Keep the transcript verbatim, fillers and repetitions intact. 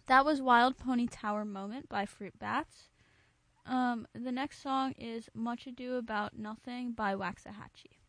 That was Wild Pony Tower Moment by Fruit Bats. Um, the next song is Much Ado About Nothing by Waxahachie.